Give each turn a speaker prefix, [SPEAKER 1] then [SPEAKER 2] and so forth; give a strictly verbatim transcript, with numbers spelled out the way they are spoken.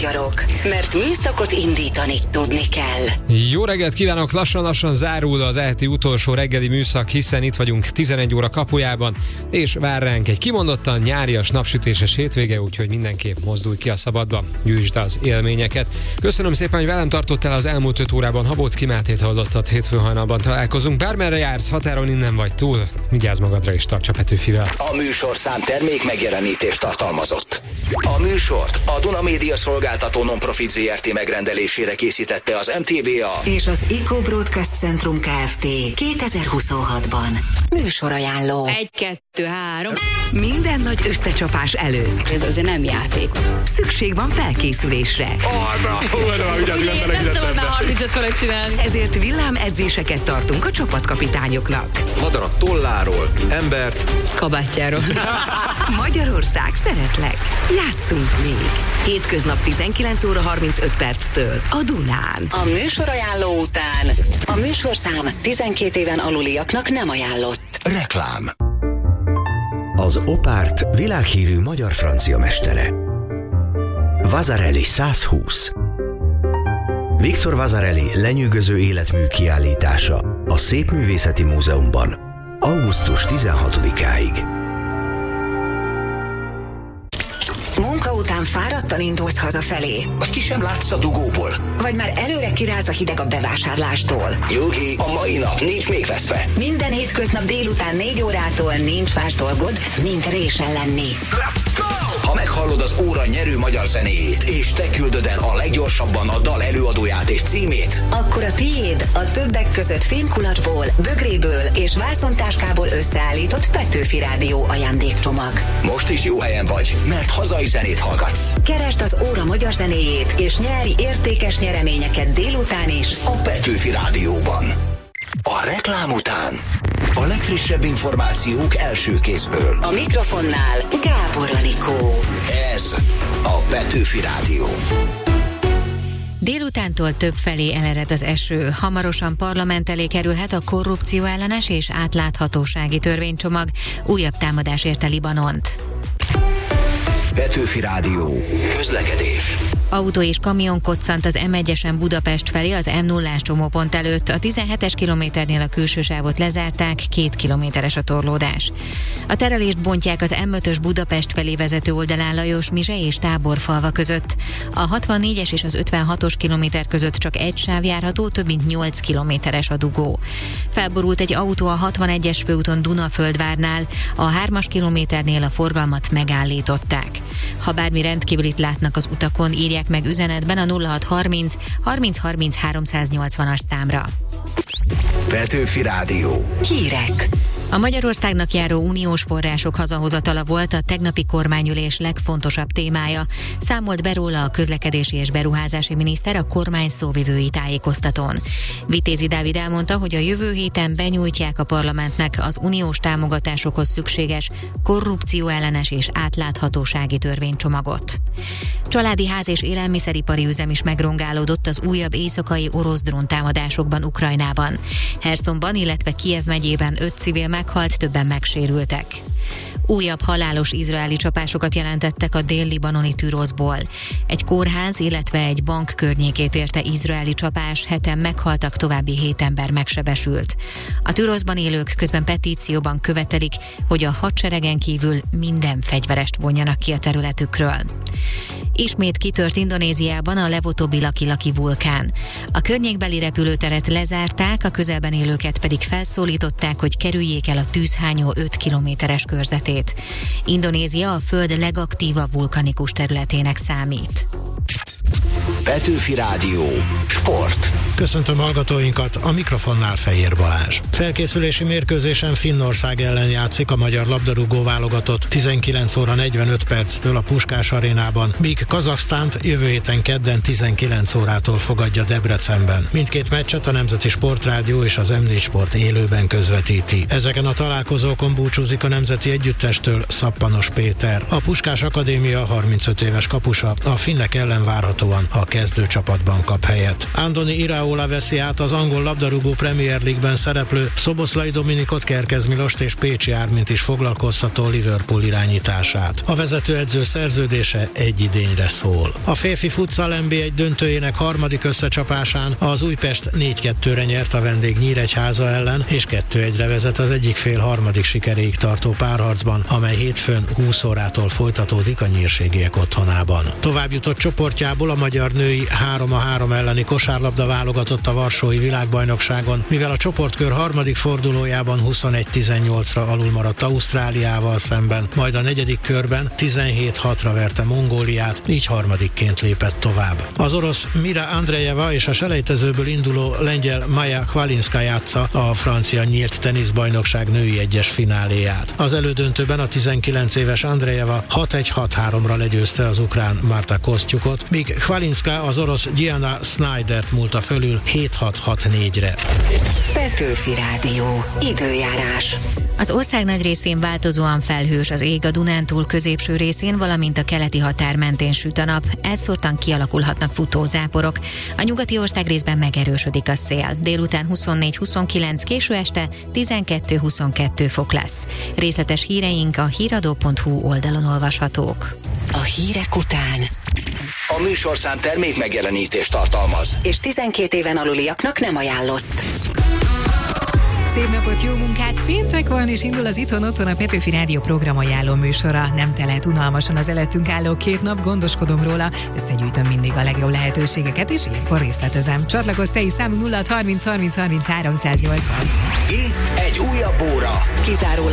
[SPEAKER 1] magyarok, mert műszakot indítani tudni kell.
[SPEAKER 2] Jó reggelt kívánok! Lassan-lassan zárul az eheti utolsó reggeli műszak, hiszen itt vagyunk tizenegy óra kapujában, és vár ránk egy kimondottan nyárias, napsütéses hétvége, úgyhogy mindenképp mozdulj ki a szabadba, gyűjtsd az élményeket. Köszönöm szépen, hogy velem tartottál az elmúlt öt órában. Habóczky Mátét hallottad, hétfő hajnalban találkozunk. Bármerre jársz, határon innen vagy túl, vigyázz magadra és tarts a Petőfivel.
[SPEAKER 3] A műsorszám termék megjelenítést tartalmazott. A műsort a Duna Média Szolgáltató Nonprofit zé er té megrendelésére készítette az em té vé á
[SPEAKER 1] és az Eco Broadcast Centrum Kft. kétezer-huszonhatban. Műsorajánló.
[SPEAKER 4] Egy, kettő, három.
[SPEAKER 1] Minden nagy összecsapás előtt.
[SPEAKER 4] Ez azért nem játék.
[SPEAKER 1] Szükség van felkészülésre.
[SPEAKER 4] Ugye nem szabad már harmincöt fölött csinálni.
[SPEAKER 1] Ezért villámedzéseket tartunk a csapatkapitányoknak.
[SPEAKER 5] Madarat tolláról, embert
[SPEAKER 4] Kabátjáról.
[SPEAKER 1] Magyarország, szeretlek. Játszunk még. Hétköznap tizenkilenc óra harmincöt perctől a Dunán. A műsorajánló után a műsorszám tizenkét éven aluliaknak nem ajánlott.
[SPEAKER 3] Reklám.
[SPEAKER 6] Az Opárt világhírű magyar francia mestere. Vasarely száz húsz. Victor Vasarely lenyűgöző életmű kiállítása a Szépművészeti Múzeumban augusztus tizenhatodikáig.
[SPEAKER 1] Munka után fáradtan indulsz hazafelé.
[SPEAKER 3] Vagy ki sem látsz a dugóból.
[SPEAKER 1] Vagy már előre kiráz a hideg a bevásárlástól.
[SPEAKER 3] Nyugi, a mai nap nincs még veszve.
[SPEAKER 1] Minden hétköznap délután négy órától nincs más dolgod, mint résen lenni.
[SPEAKER 3] Let's go! Ha meghallod az óra nyerő magyar zenéjét, és te küldöd el a leggyorsabban a dal előadóját és címét,
[SPEAKER 1] akkor a tiéd a többek között fémkulacsból, bögréből és vászontáskából összeállított Petőfi Rádió ajándékcsomag.
[SPEAKER 3] most is jó helyen vagy, mert hazai zenét hallgatsz.
[SPEAKER 1] Keresd az óra magyar zenéjét, és nyeri értékes nyereményeket délután is
[SPEAKER 3] A Petőfi Rádióban. A reklám után a legfrissebb információk első kézből.
[SPEAKER 1] a mikrofonnál Gábor Anikó.
[SPEAKER 3] Ez a Petőfi Rádió.
[SPEAKER 4] Délutántól több felé elered az eső. Hamarosan parlament elé kerülhet a korrupció ellenes és átláthatósági törvénycsomag. Újabb támadás érte Libanont.
[SPEAKER 3] Petőfi Rádió. Közlekedés.
[SPEAKER 4] Autó és kamion koccant az em egyesen Budapest felé az em nullás csomópont előtt. A tizenhetes kilométernél a külső sávot lezárták, két kilométeres a torlódás. A terelést bontják az em ötös Budapest felé vezető oldalán Lajos-Mizse és Táborfalva között. A hatvannégyes és az ötvenhatos kilométer között csak egy sáv járható, több mint nyolc kilométeres a dugó. Felborult egy autó a hatvanegyes főúton Dunaföldvárnál, a hármas kilométernél a forgalmat megállították. Ha bármi rendkívülit látnak az utakon, írják meg üzenetben a nulla hat harminc harminc harminc háromszáznyolcvanas számra.
[SPEAKER 3] Petőfi Rádió.
[SPEAKER 1] Hírek.
[SPEAKER 4] A Magyarországnak járó uniós források hazahozatala volt a tegnapi kormányülés legfontosabb témája. Számolt be róla a közlekedési és beruházási miniszter a kormány szóvivői tájékoztatón. Vitézi Dávid elmondta, hogy a jövő héten benyújtják a parlamentnek az uniós támogatásokhoz szükséges korrupcióellenes és átláthatósági törvénycsomagot. Családi ház és élelmiszeripari üzem is megrongálódott az újabb éjszakai orosz dróntámadásokban Ukrajnában. Hersonban, illetve Kijev megyében öt civil meghalt, többen megsérültek. Újabb halálos izraeli csapásokat jelentettek a dél-libanoni Tűroszból. Egy kórház, illetve egy bank környékét érte izraeli csapás, heten meghaltak, további hét ember megsebesült. A Tűroszban élők közben petícióban követelik, hogy a hadseregen kívül minden fegyverest vonjanak ki a területükről. Ismét kitört Indonéziában a Levotobi-Laki-Laki vulkán. A környékbeli repülőteret lezárták, a közelben élőket pedig felszólították, hogy kerüljék el a tűzhányó öt kilométeres körzetét. Indonézia a föld legaktívabb vulkanikus területének számít.
[SPEAKER 3] Petőfi Rádió. Sport.
[SPEAKER 7] Köszöntöm hallgatóinkat, a mikrofonnál Fejér Balázs. Felkészülési mérkőzésen Finnország ellen játszik a magyar labdarúgó válogatott tizenkilenc óra negyvenöt perctől a Puskás arénában, míg Kazahsztánt jövő héten kedden tizenkilenc órától fogadja Debrecenben. Mindkét meccset a Nemzeti Sportrádió és az em négy Sport élőben közvetíti. Ezeken a találkozókon búcsúzik a nemzeti együttestől Szappanos Péter. A Puskás Akadémia harmincöt éves kapusa a finnek ellen várhatóan a kezdőcsapatban kap helyet. Andoni Iraola veszi át az angol labdarúgó Premier League-ben szereplő Szoboszlai Dominikot, Kerkez Milost és Pécsi Ármint is foglalkoztató Liverpool irányítását. A vezetőedző szerződése egy idényre szól. A férfi futsal en bé egy döntőjének harmadik összecsapásán az Újpest négy kettőre nyert a vendég Nyíregyháza ellen, és kettő egyre vezet az egyik fél harmadik sikeréig tartó párharcban, amely hétfőn húsz órától folytatódik a nyírségiek otthonában. Tovább jutott csoportjából a magyar női három a három elleni kosárlabda válogatott a varsói világbajnokságon, mivel a csoportkör harmadik fordulójában huszonegy tizennyolcra alul maradt Ausztráliával szemben, majd a negyedik körben tizenhét hatra verte Mongóliát, így harmadikként lépett tovább. Az orosz Mira Andrejeva és a selejtezőből induló lengyel Maja Hvalinska játsza a francia nyílt teniszbajnokság női egyes fináléját. Az elődöntőben a tizenkilenc éves Andrejeva hat egy hat háromra legyőzte az ukrán Marta Kosztyukot, míg Hvalinska az orosz Diana Snydert múlta fölül hét hat hat négyre.
[SPEAKER 1] Petőfi Rádió. Időjárás.
[SPEAKER 4] Az ország nagy részén változóan felhős az ég, a Dunántúl középső részén, valamint a keleti határ mentén süt a nap, elszórtan kialakulhatnak futózáporok. A nyugati ország részben megerősödik a szél. Délután huszonnégy huszonkilenc, késő este tizenkettő huszonkettő fok lesz. Részletes híreink a híradó pont hu oldalon olvashatók.
[SPEAKER 1] A hírek után
[SPEAKER 3] A műsorszám termék megjelenítést tartalmaz,
[SPEAKER 1] és tizenkét éven aluliaknak nem ajánlott.
[SPEAKER 8] Szép napot, jó munkát! Péntek van, és indul az Itthon Otthon, a Petőfi Rádió programajánló műsora. Nem telhet unalmasan az előttünk álló két nap, gondoskodom róla, összegyűjtöm mindig a legjobb lehetőségeket, és ilyenkor részletezem. Csatlakozz te is, számunk nulla harminc harminc harminc háromszáznyolcvan.
[SPEAKER 3] itt egy újabb óra.
[SPEAKER 1] Kizárólag